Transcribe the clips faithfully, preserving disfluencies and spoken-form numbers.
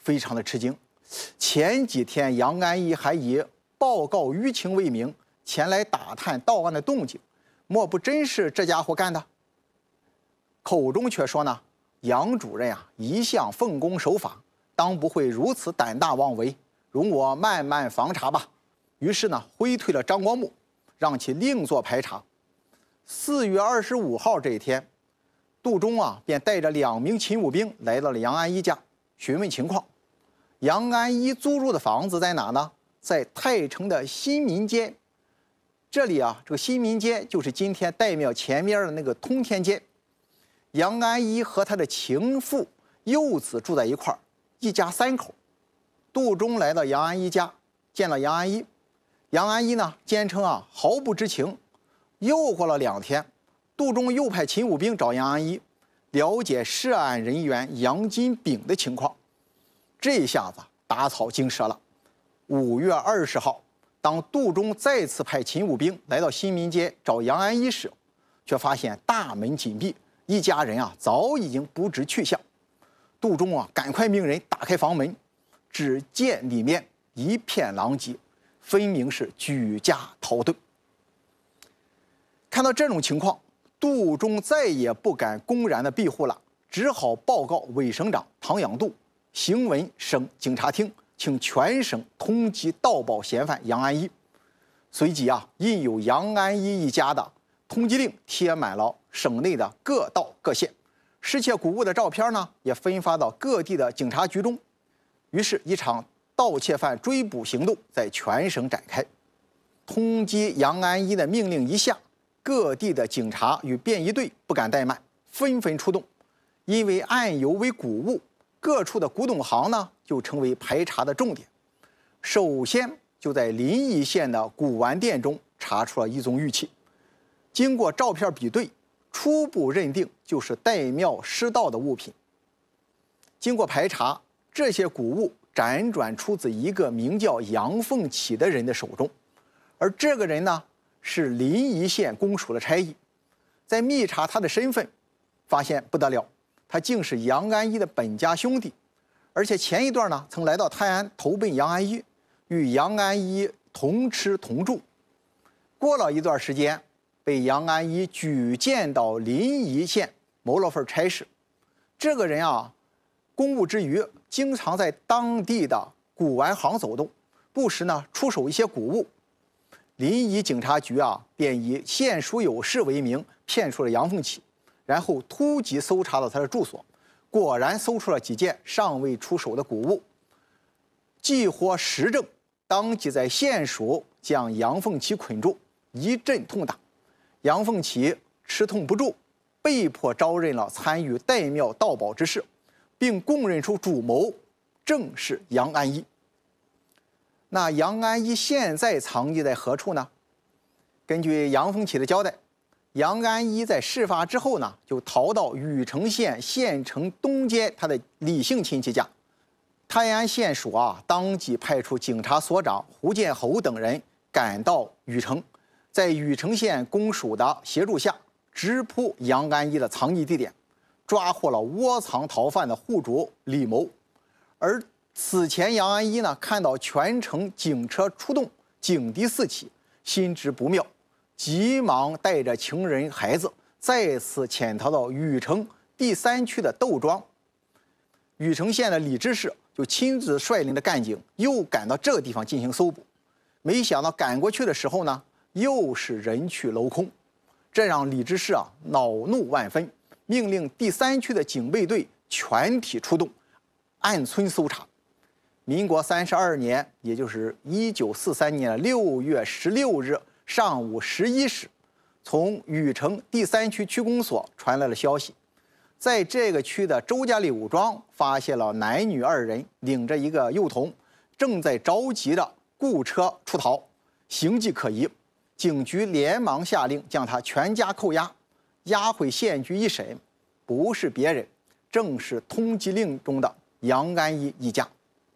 非常的吃惊。前几天杨安一还以报告舆情为名前来打探到案的动静，莫不真是这家伙干的？口中却说呢，杨主任啊一向奉公守法，当不会如此胆大妄为，容我慢慢防查吧。于是呢，挥退了张光木，让其另做排查。四月二十五号这一天，杜忠啊便带着两名勤务兵来到了杨安一家，询问情况。杨安一租住的房子在哪呢？在太城的新民街。这里啊，这个新民街就是今天岱庙前面的那个通天街。杨安一和他的情妇幼子住在一块儿，一家三口。杜忠来到杨安一家，见了杨安一。杨安一呢，坚称啊毫不知情。又过了两天，杜忠又派勤务兵找杨安一，了解涉案人员杨金炳的情况。这下子打草惊蛇了。五月二十号，当杜忠再次派勤务兵来到新民街找杨安一时，却发现大门紧闭，一家人啊早已经不知去向。杜忠啊赶快命人打开房门，只见里面一片狼藉，分明是举家逃遁。看到这种情况，杜忠再也不敢公然的庇护了，只好报告伪省长唐养度、行文省警察厅，请全省通缉盗宝嫌犯杨安一。随即啊，印有杨安一一家的通缉令贴满了省内的各道各县，失窃古物的照片呢也分发到各地的警察局中。于是，一场盗窃犯追捕行动在全省展开。通缉杨安一的命令一下，各地的警察与便衣队不敢怠慢，纷纷出动。因为案由为古物，各处的古董行呢就成为排查的重点。首先就在临沂县的古玩店中查出了一宗玉器，经过照片比对，初步认定就是岱庙失盗的物品。经过排查，这些古物辗转出自一个名叫杨凤起的人的手中，而这个人呢是临沂县公署的差役。在密查他的身份，发现不得了，他竟是杨安一的本家兄弟，而且前一段呢曾来到泰安投奔杨安一，与杨安一同吃同住。过了一段时间，被杨安一举荐到临沂县谋了份差事。这个人啊，公务之余经常在当地的古玩行走动，不时呢出手一些古物。临沂警察局啊，便以县属有事为名骗出了杨凤起，然后突击搜查了他的住所，果然搜出了几件尚未出手的古物，既获实证，当即在县署将杨凤起捆住，一阵痛打。杨凤起吃痛不住，被迫招认了参与岱庙盗宝之事，并供认出主谋正是杨安一。那杨安一现在藏匿在何处呢？根据杨凤起的交代，杨安一在事发之后呢，就逃到禹城县县城东街他的李姓亲戚家。泰安县署啊，当即派出警察所长胡建侯等人赶到禹城，在禹城县公署的协助下，直扑杨安一的藏匿地点，抓获了窝藏逃犯的户主李某。而此前杨安一呢，看到全城警车出动，警笛四起，心知不妙，急忙带着情人孩子再次潜逃到禹城第三区的窦庄。禹城县的李知事就亲自率领着干警又赶到这个地方进行搜捕，没想到赶过去的时候呢，又是人去楼空，这让李知事啊恼怒万分，命令第三区的警备队全体出动，按村搜查。民国三十二年，也就是一九四三年的六月十六日上午十一时，从禹城第三区区公所传来了消息，在这个区的周家柳庄发现了男女二人领着一个幼童，正在着急的雇车出逃，形迹可疑。警局连忙下令将他全家扣押，押回县局一审，不是别人，正是通缉令中的杨安一一家。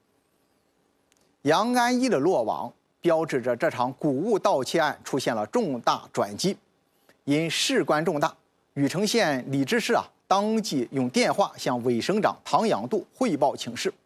杨安一的落网，标志着这场古物盗窃案出现了重大转机。因事关重大，禹城县李知事啊，当即用电话向伪省长唐养度汇报请示。